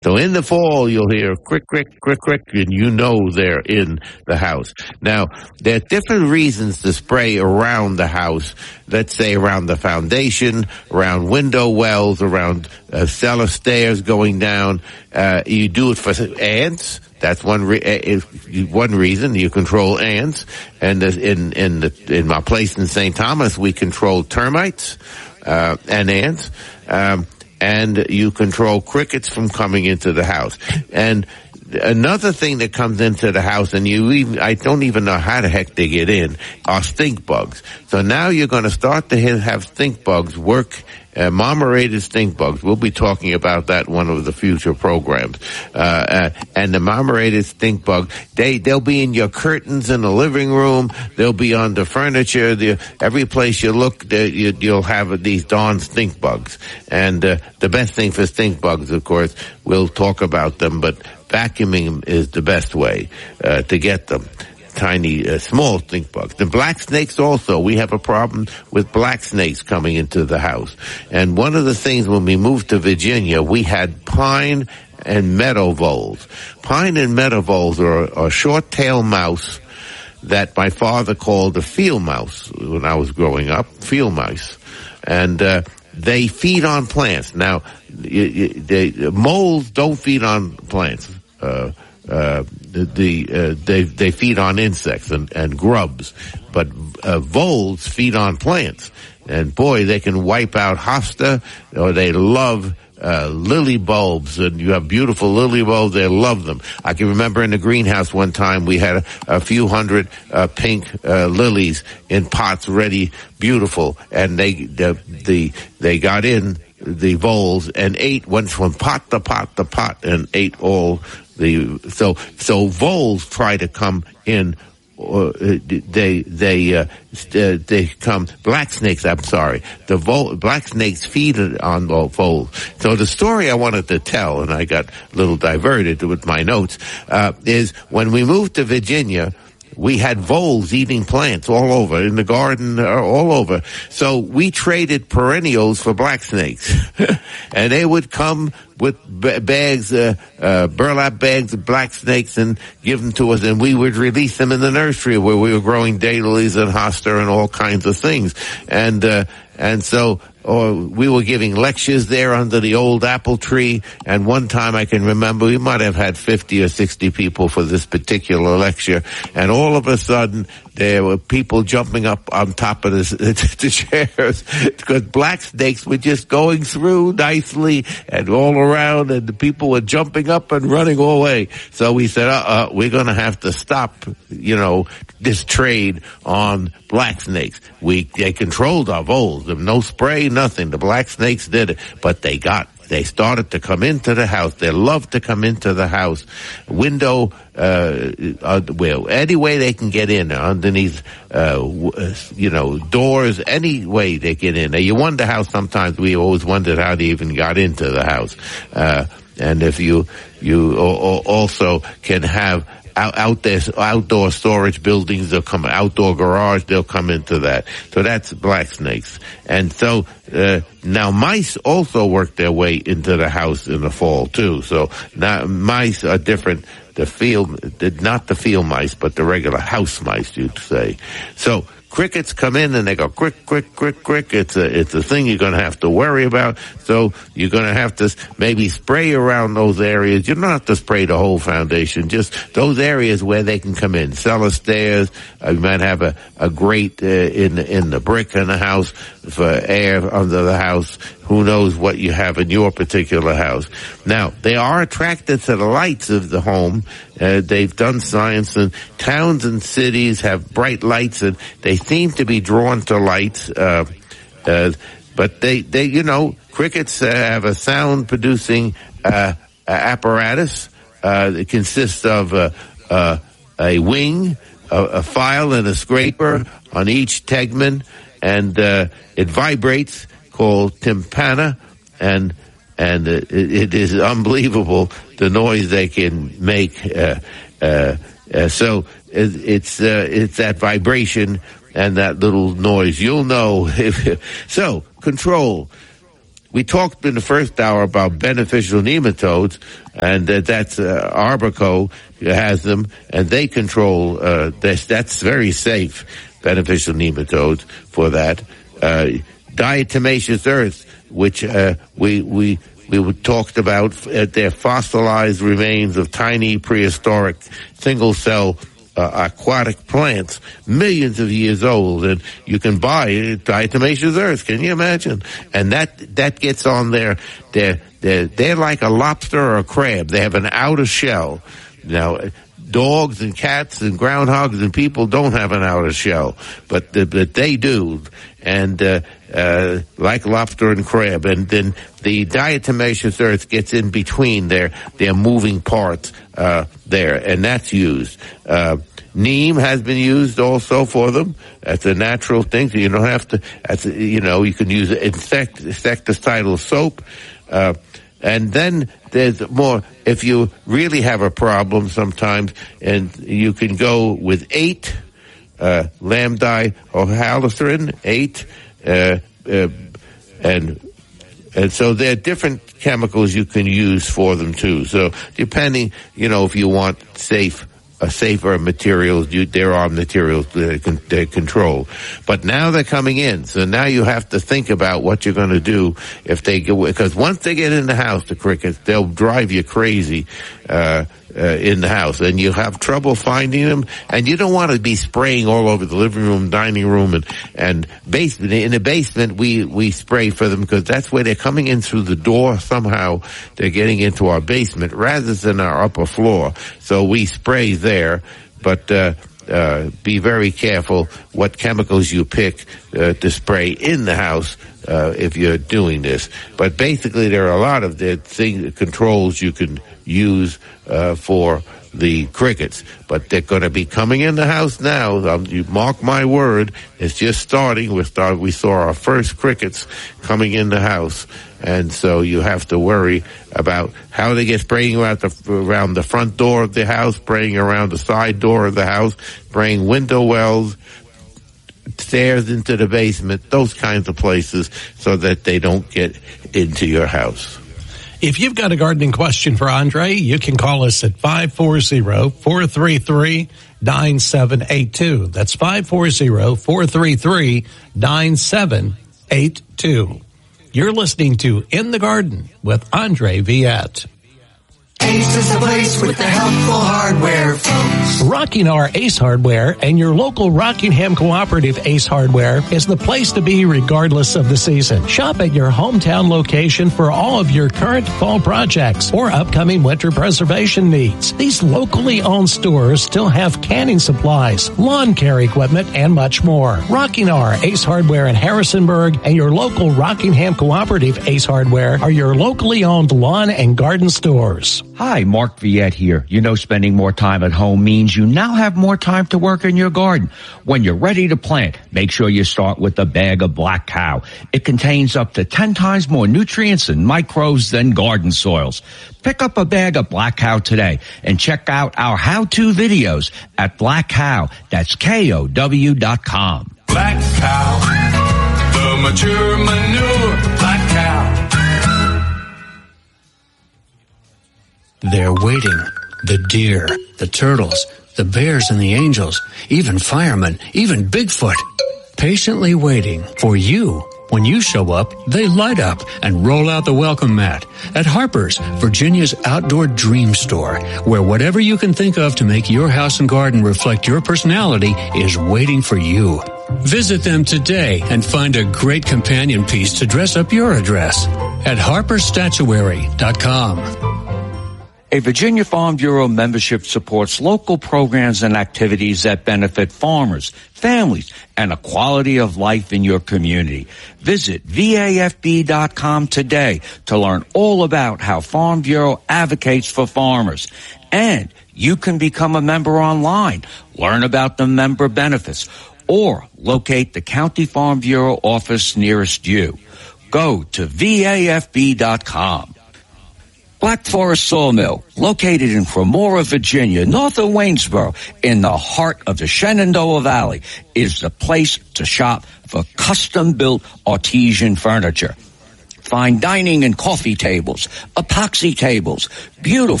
So in the fall, you'll hear crick, crick, crick, crick, and you know they're in the house. Now, there are different reasons to spray around the house. Let's say around the foundation, around window wells, around cellar stairs going down. You do it for ants. That's one reason. You control ants. And in my place in St. Thomas, we control termites and ants. And you control crickets from coming into the house. And another thing that comes into the house, and I don't even know how the heck they get in, are stink bugs. So now you're going to start to have stink bugs work, marmorated stink bugs. We'll be talking about that in one of the future programs. And the marmorated stink bug, they'll be in your curtains in the living room. They'll be on the furniture. Every place you look, you'll have these darn stink bugs. And the best thing for stink bugs, of course, we'll talk about them, but vacuuming is the best way to get them. Tiny, small stink bugs. The black snakes also. We have a problem with black snakes coming into the house. And one of the things when we moved to Virginia, we had pine and meadow voles. Pine and meadow voles are a short-tailed mouse that my father called a field mouse when I was growing up, field mice. And they feed on plants. Now, moles don't feed on plants. They feed on insects and grubs, but voles feed on plants. And boy, they can wipe out hosta, or they love lily bulbs, and you have beautiful lily bulbs. They love them. I can remember in the greenhouse one time we had a few hundred pink lilies in pots, ready, beautiful, and they got in the voles and went from pot to pot to pot and ate all the. So voles try to come in. They come, black snakes, I'm sorry. Black snakes feed on the voles. So the story I wanted to tell, and I got a little diverted with my notes, is when we moved to Virginia, we had voles eating plants all over, in the garden, all over. So we traded perennials for black snakes. And they would come with bags, burlap bags of black snakes and give them to us, and we would release them in the nursery where we were growing daylilies and hosta and all kinds of things. And so we were giving lectures there under the old apple tree, and one time I can remember we might have had 50 or 60 people for this particular lecture, and all of a sudden there were people jumping up on top of the chairs because black snakes were just going through nicely and all around, and the people were jumping up and running away. So we said, we're going to have to stop, this trade on black snakes. They controlled our voles. There was no spray, nothing. The black snakes did it, but they started to come into the house. They love to come into the house. Window, any way they can get in, underneath, doors, any way they get in. Now, you wonder how sometimes we always wondered how they even got into the house. And if you also can have outdoor storage buildings, they'll come, outdoor garage, they'll come into that. So that's black snakes. And so, now mice also work their way into the house in the fall too. So now mice are different. Not the field mice, but the regular house mice, you'd say. So crickets come in and they go crick, crick, crick, crick. It's a thing you're going to have to worry about. So you're going to have to maybe spray around those areas. You don't have to spray the whole foundation, just those areas where they can come in. Cellar stairs. You might have a grate in the brick in the house for air under the house. Who knows what you have in your particular house. Now, they are attracted to the lights of the home. They've done science, and towns and cities have bright lights, and they seem to be drawn to lights. But crickets have a sound producing apparatus. It consists of a wing, a file, and a scraper on each tegmen, and it vibrates, called tympana, and it is unbelievable the noise they can make. So it's that vibration and that little noise. You'll know. So control. we talked in the first hour about beneficial nematodes, and that's Arborco has them, and they control this. That's very safe, beneficial nematodes for that. Diatomaceous earth, which we talked about, their fossilized remains of tiny prehistoric single-cell aquatic plants, millions of years old, and you can buy diatomaceous earth. Can you imagine? And that gets on there. They're like a lobster or a crab. They have an outer shell. Now, dogs and cats and groundhogs and people don't have an outer shell, but they do. And like lobster and crab, and then the diatomaceous earth gets in between their moving parts there, and that's used. Neem has been used also for them. That's a natural thing, so you don't have to. You can use insecticidal soap. And then there's more. If you really have a problem sometimes, and you can go with 8 lambda or halocin, 8, and so there are different chemicals you can use for them too. So depending, if you want safer materials, there are materials they control. But now they're coming in, so now you have to think about what you're going to do if they go, because once they get in the house, the crickets, they'll drive you crazy in the house, and you have trouble finding them, and you don't want to be spraying all over the living room, dining room, and basement. In the basement, we spray for them because that's where they're coming in through the door. Somehow they're getting into our basement rather than our upper floor, so we spray there. But be very careful what chemicals you pick to spray in the house if you're doing this. But basically, there are a lot of controls you can use for the crickets, but they're going to be coming in the house now. You mark my word, it's just starting. We saw our first crickets coming in the house, and so you have to worry about how they get spraying around the front door of the house, spraying around the side door of the house, spraying window wells, stairs into the basement, those kinds of places, so that they don't get into your house. If you've got a gardening question for Andre, you can call us at 540-433-9782. That's 540-433-9782. You're listening to In the Garden with Andre Viette. Ace is the place with the helpful hardware, folks. Rocking-R Ace Hardware and your local Rockingham Cooperative Ace Hardware is the place to be regardless of the season. Shop at your hometown location for all of your current fall projects or upcoming winter preservation needs. These locally owned stores still have canning supplies, lawn care equipment, and much more. Rocking-R Ace Hardware in Harrisonburg and your local Rockingham Cooperative Ace Hardware are your locally owned lawn and garden stores. Hi, Mark Viette here. Spending more time at home means you now have more time to work in your garden. When you're ready to plant, make sure you start with a bag of Black Cow. It contains up to 10 times more nutrients and microbes than garden soils. Pick up a bag of Black Cow today and check out our how-to videos at Black Cow. That's KOW.com. Black Cow, the mature manure, Black Cow. They're waiting. The deer, the turtles, the bears and the angels, even firemen, even Bigfoot. Patiently waiting for you. When you show up, they light up and roll out the welcome mat at Harper's, Virginia's outdoor dream store, where whatever you can think of to make your house and garden reflect your personality is waiting for you. Visit them today and find a great companion piece to dress up your address at harpersstatuary.com. A Virginia Farm Bureau membership supports local programs and activities that benefit farmers, families, and a quality of life in your community. Visit VAFB.com today to learn all about how Farm Bureau advocates for farmers. And you can become a member online, learn about the member benefits, or locate the County Farm Bureau office nearest you. Go to VAFB.com. Black Forest Sawmill, located in Cremora, Virginia, north of Waynesboro, in the heart of the Shenandoah Valley, is the place to shop for custom-built artesian furniture. fine dining and coffee tables, epoxy tables, beautiful